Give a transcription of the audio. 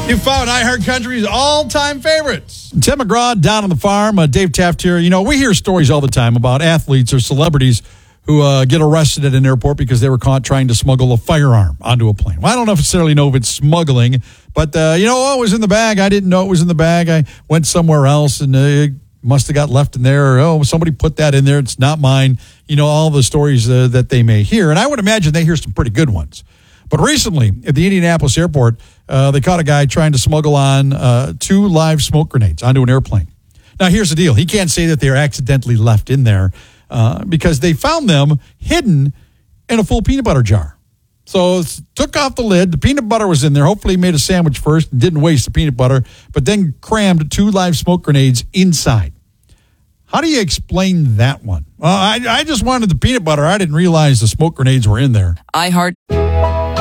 You found iHeart Country's all-time favorites. Tim McGraw down on the farm. Dave Taft here. You know, we hear stories all the time about athletes or celebrities who get arrested at an airport because they were caught trying to smuggle a firearm onto a plane. Well, I don't necessarily know if it's smuggling, but, it was in the bag. I didn't know it was in the bag. I went somewhere else, and it must have got left in there. Or, somebody put that in there. It's not mine. You know, all the stories that they may hear. And I would imagine they hear some pretty good ones. But recently, at the Indianapolis airport, they caught a guy trying to smuggle on 2 live smoke grenades onto an airplane. Now, here's the deal. He can't say that they were accidentally left in there because they found them hidden in a full peanut butter jar. So took off the lid. The peanut butter was in there. Hopefully he made a sandwich first and didn't waste the peanut butter, but then crammed 2 live smoke grenades inside. How do you explain that one? Well, I just wanted the peanut butter. I didn't realize the smoke grenades were in there. iHeart.